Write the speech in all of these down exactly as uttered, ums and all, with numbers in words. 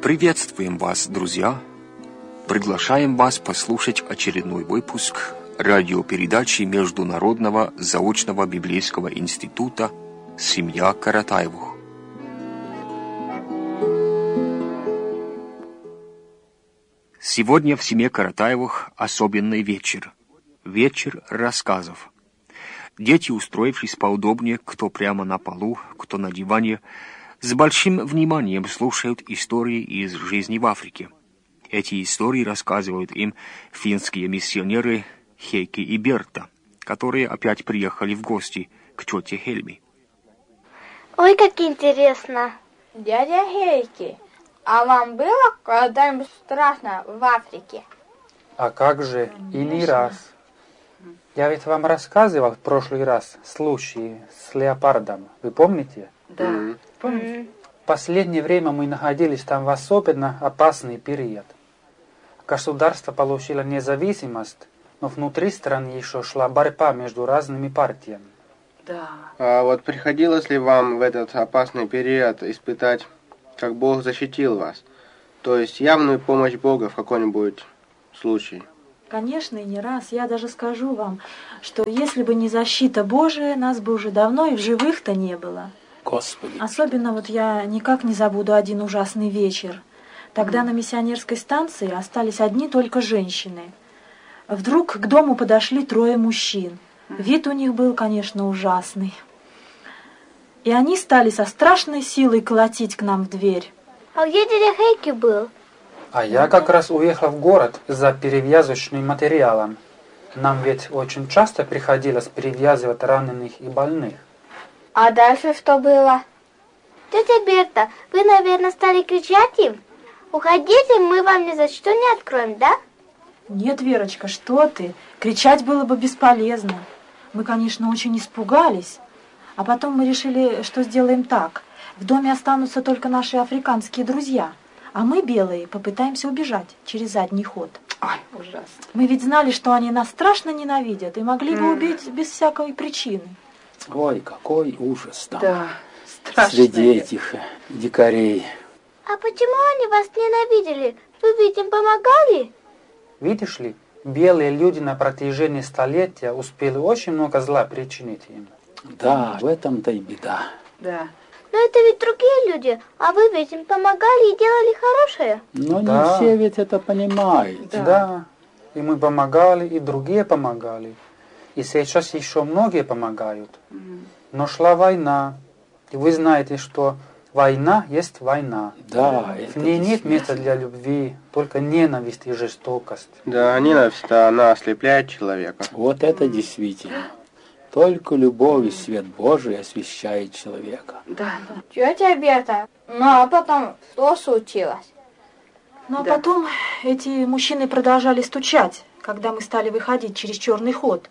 Приветствуем вас, друзья! Приглашаем вас послушать очередной выпуск радиопередачи Международного заочного библейского института «Семья Каратаевых». Сегодня в семье Каратаевых особенный вечер. Вечер рассказов. Дети, устроившись поудобнее, кто прямо на полу, кто на диване, с большим вниманием слушают истории из жизни в Африке. Эти истории рассказывают им финские миссионеры Хейки и Берта, которые опять приехали в гости к тете Хельме. Ой, как интересно. Дядя Хейки, а вам было когда-нибудь страшно в Африке? А как же, и не раз. Я ведь вам рассказывал в прошлый раз случаи с леопардом. Вы помните? Да, mm-hmm. помню. В последнее время мы находились там в особенно опасный период. Государство получило независимость, но внутри страны еще шла борьба между разными партиями. Да. А вот приходилось ли вам в этот опасный период испытать, как Бог защитил вас? То есть явную помощь Бога в каком-нибудь случае? Конечно, и не раз. Я даже скажу вам, что если бы не защита Божия, нас бы уже давно и в живых-то не было. Господи. Особенно вот я никак не забуду один ужасный вечер. Тогда на миссионерской станции остались одни только женщины. Вдруг к дому подошли трое мужчин. Вид у них был, конечно, ужасный. И они стали со страшной силой колотить к нам в дверь. А где дядя Хейки был? А я как раз уехал в город за перевязочным материалом. Нам ведь очень часто приходилось перевязывать раненых и больных. А дальше что было? Тетя Берта, вы, наверное, стали кричать им? Уходите, мы вам ни за что не откроем, да? Нет, Верочка, что ты? Кричать было бы бесполезно. Мы, конечно, очень испугались. А потом мы решили, что сделаем так. В доме останутся только наши африканские друзья. А мы, белые, попытаемся убежать через задний ход. Ой, ужасно. Мы ведь знали, что они нас страшно ненавидят и могли бы убить без всякой причины. Ой, какой ужас там. Да, страшно. Среди этих дикарей. А почему они вас ненавидели? Вы ведь им помогали? Видишь ли, белые люди на протяжении столетия успели очень много зла причинить им. Да, в этом-то и беда. Да. Но это ведь другие люди, а вы ведь им помогали и делали хорошее. Но Да. не все ведь это понимают. Да. да, и мы помогали, и другие помогали. И сейчас еще многие помогают. Но шла война, и вы знаете, что война есть война. Да, В ней нет места для любви, только ненависть и жестокость. Да, ненависть, она ослепляет человека. Вот это действительно. Только любовь и свет Божий освещает человека. Да. Тетя Берта, ну а потом что случилось? Ну а Да. потом эти мужчины продолжали стучать, когда мы стали выходить через черный ход.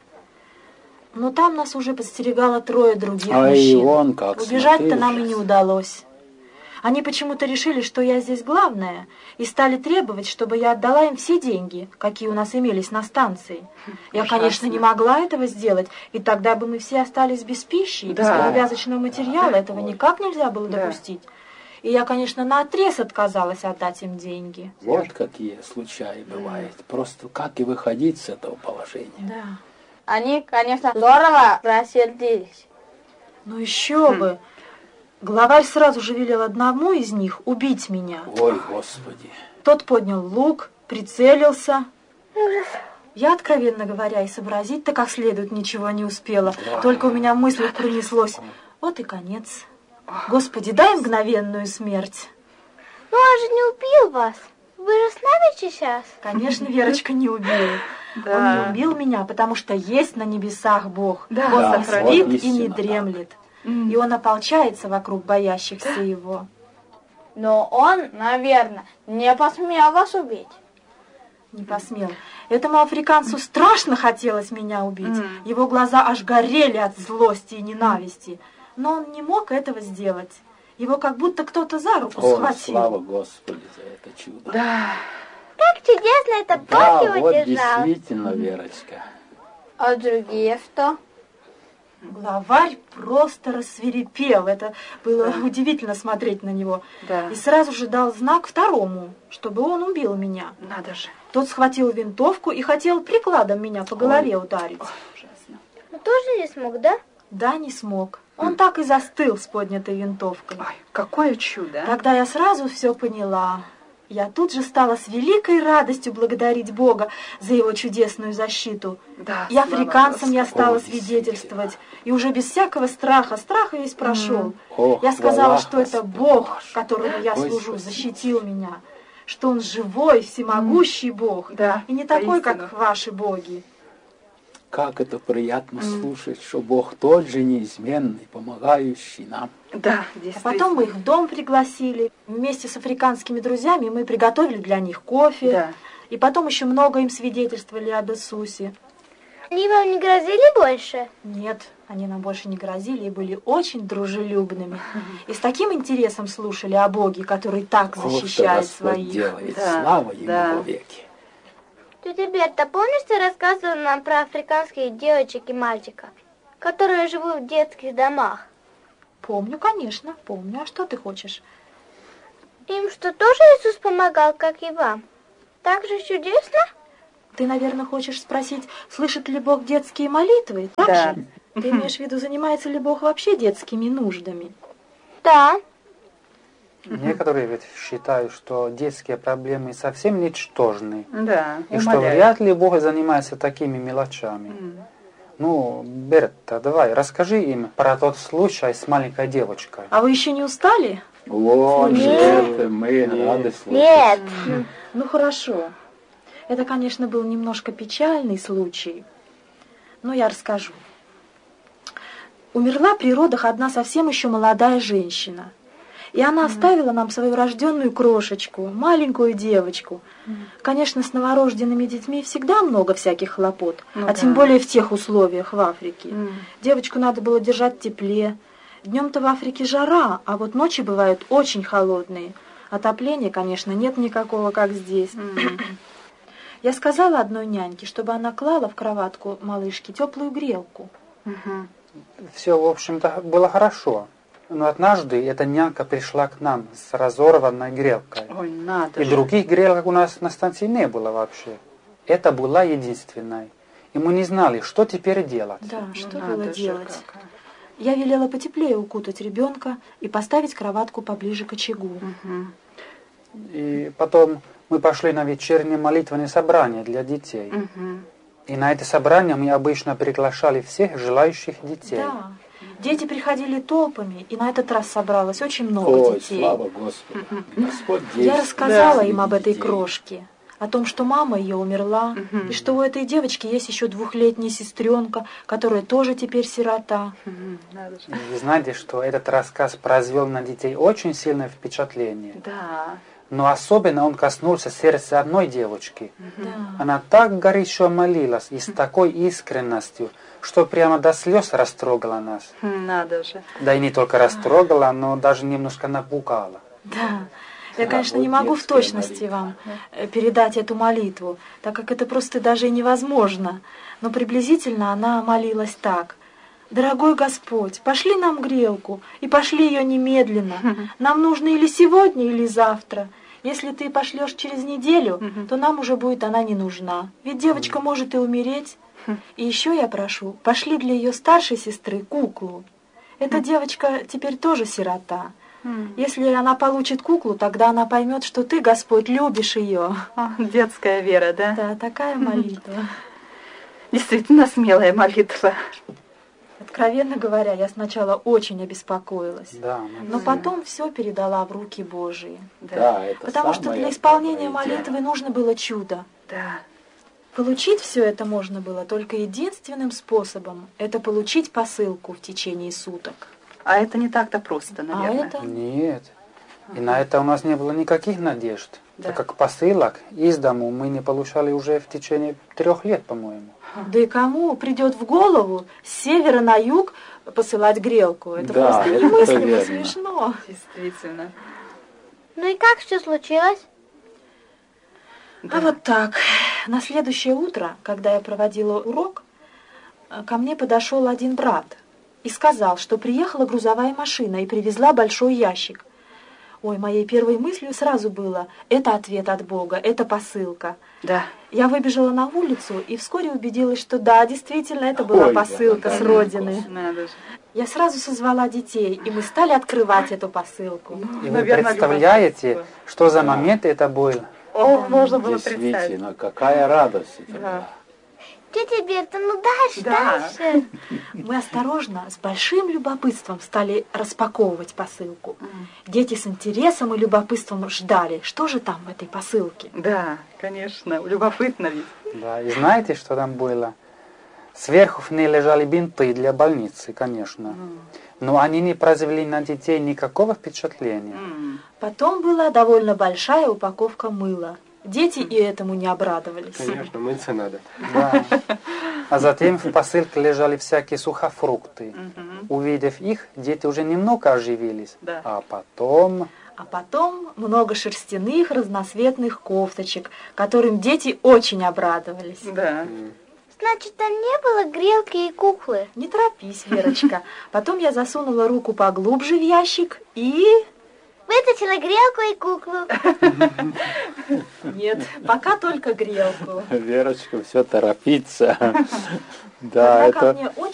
Но там нас уже подстерегало трое других А и мужчин. вон как, Убежать-то смотри, нам и ужас. не удалось. Они почему-то решили, что я здесь главная, и стали требовать, чтобы я отдала им все деньги, какие у нас имелись на станции. Я, Ужасно. конечно, не могла этого сделать, и тогда бы мы все остались без пищи, и без Да. перевязочного материала. Этого никак нельзя было Да. допустить. И я, конечно, наотрез отказалась отдать им деньги. Вот какие случаи бывают. Просто как и выходить с этого положения. Да. Они, конечно, здорово рассердились. Ну еще бы. Главарь сразу же велел одному из них убить меня. Ой, Господи. Тот поднял лук, прицелился. Я, откровенно говоря, и сообразить-то как следует ничего не успела. Только у меня в мыслях пронеслось. Вот и конец. Господи, дай мгновенную смерть. Ну он же не убил вас. Вы же с нами сейчас? Конечно, Верочка не убил. Да. Он не убил меня, потому что есть на небесах Бог. Да. Он Да, сохранит вот и не истинно дремлет. И он ополчается вокруг боящихся его. Но он, наверное, не посмел вас убить. Не посмел. Этому африканцу страшно хотелось меня убить. Его глаза аж горели от злости и ненависти. Но он не мог этого сделать. Его как будто кто-то за руку Ой, схватил. слава Господи за это чудо. Да. Как чудесно это Да, Бог его вот держал. действительно, Верочка. А другие что? Главарь просто рассвирепел. Это было да. удивительно смотреть на него. Да. И сразу же дал знак второму, чтобы он убил меня. Надо же. Тот схватил винтовку и хотел прикладом меня по голове Ой. ударить. Ой, ужасно. Ну тоже не смог, да? Да, не смог. Он так и застыл с поднятой винтовкой. Ой, какое чудо. Тогда я сразу все поняла. Я тут же стала с великой радостью благодарить Бога за его чудесную защиту. Да, и африканцам я стала О, свидетельствовать. И уже без всякого страха, страх весь прошел. Ох, я сказала, хвала что это Господу Бог, нашему. которому я Ой, служу, спасибо. защитил меня. Что он живой, всемогущий Бог. Да, И не такой, поистину. как ваши боги. Как это приятно слушать, что Бог тот же неизменный, помогающий нам. Да, А действительно. потом мы их в дом пригласили. Вместе с африканскими друзьями мы приготовили для них кофе. Да. И потом еще много им свидетельствовали об Иисусе. Они вам не грозили больше? Нет, они нам больше не грозили и были очень дружелюбными. И с таким интересом слушали о Боге, который так О, что защищает Господь своих. делает, Да, слава Ему да. вовеки. Тетя Берта, помнишь, ты рассказывала нам про африканских девочек и мальчиков, которые живут в детских домах? Помню, конечно, помню. А что ты хочешь? Им что, тоже Иисус помогал, как и вам? Так же чудесно? Ты, наверное, хочешь спросить, слышит ли Бог детские молитвы? Так Да. же? Ты имеешь в виду, занимается ли Бог вообще детскими нуждами? Да. Некоторые ведь считают, что детские проблемы совсем ничтожны. Да, И что умоляю. вряд ли Бог занимается такими мелочами. Ну, Берта, давай, расскажи им про тот случай с маленькой девочкой. А вы еще не устали? Вот же Нет. это мы рады слышать. Нет. Ну хорошо. Это, конечно, был немножко печальный случай, но я расскажу. Умерла при родах одна совсем еще молодая женщина. И она оставила нам свою рожденную крошечку, маленькую девочку. Конечно, с новорожденными детьми всегда много всяких хлопот, Ну а да. тем более в тех условиях в Африке. М. Девочку надо было держать в тепле. Днем-то в Африке жара, а вот ночи бывают очень холодные. Отопления, конечно, нет никакого, как здесь. Я сказала одной няньке, чтобы она клала в кроватку малышки теплую грелку. Мгм. Все, в общем-то, было хорошо. Но однажды эта нянька пришла к нам с разорванной грелкой. Ой, надо И же. других грелок у нас на станции не было вообще. Это была единственная. И мы не знали, что теперь делать. Да, Ну, что надо было же делать? как. Я велела потеплее укутать ребенка и поставить кроватку поближе к очагу. Мгм. И потом мы пошли на вечернее молитвенное собрание для детей. Мгм. И на это собрание мы обычно приглашали всех желающих детей. Да. Дети приходили толпами, и на этот раз собралось очень много Ой, детей. слава Господу. Господь Я действует. рассказала Да. им об этой Детей. крошке, о том, что мама ее умерла, Мгм. и что у этой девочки есть еще двухлетняя сестренка, которая тоже теперь сирота. Мгм. Надо же. И вы знаете, что этот рассказ произвел на детей очень сильное впечатление. Да. Но особенно он коснулся сердца одной девочки. Да. Она так горячо молилась и с такой искренностью, что прямо до слез растрогала нас. Хм, Надо же. Да и не только растрогала, но даже немножко напугала. Да. Я, Да, конечно, вот не могу в детская точности молитва. вам э, передать эту молитву, так как это просто даже и невозможно. Но приблизительно она молилась так. «Дорогой Господь, пошли нам грелку, и пошли ее немедленно. Нам нужно или сегодня, или завтра. Если ты пошлешь через неделю, то нам уже будет она не нужна. Ведь девочка может и умереть. И еще я прошу, пошли для ее старшей сестры куклу. Эта девочка теперь тоже сирота. Если она получит куклу, тогда она поймет, что ты, Господь, любишь ее». А, детская вера, да? Да, такая молитва. Действительно смелая молитва. Откровенно говоря, я сначала очень обеспокоилась, Да, ну, но потом все передала в руки Божьи. Да, это Потому что самое для исполнения главное дело. молитвы нужно было чудо. Да. Получить все это можно было только единственным способом – это получить посылку в течение суток. А это не так-то просто, А наверное. это нет. И на это у нас не было никаких надежд. Да. Так как посылок из дому мы не получали уже в течение трех лет, по-моему. Да и кому придет в голову с севера на юг посылать грелку? Это Да, просто это немыслимо верно. смешно. Действительно. Ну и как все случилось? А вот так. На следующее утро, когда я проводила урок, ко мне подошел один брат и сказал, что приехала грузовая машина и привезла большой ящик. Ой, моей первой мыслью сразу было: это ответ от Бога, это посылка. Да. Я выбежала на улицу и вскоре убедилась, что да, действительно, это была Ой, посылка да, с да, родины. Надо же. Я сразу созвала детей, и мы стали открывать эту посылку. И вы Наверное, представляете, любопытство. что за момент это был? О, можно было представить. Действительно, какая радость это была. Тетя Берта, ну дальше, Да. дальше. Мы осторожно, с большим любопытством стали распаковывать посылку. Дети с интересом и любопытством ждали, что же там в этой посылке. Да, конечно, любопытно ведь. Да, и знаете, что там было? Сверху в ней лежали бинты для больницы, конечно. Но они не произвели на детей никакого впечатления. М. Потом была довольно большая упаковка мыла. Дети и этому не обрадовались. Конечно, мыться надо. Да. А затем в посылке лежали всякие сухофрукты. Мгм. Увидев их, дети уже немного оживились. Да. А потом... А потом много шерстяных разноцветных кофточек, которым дети очень обрадовались. Да. Значит, там не было грелки и куклы. Не торопись, Верочка. Потом я засунула руку поглубже в ящик и... Вытащила грелку и куклу. Нет, пока только грелку. Верочка все торопится. Да, Однако это... мне очень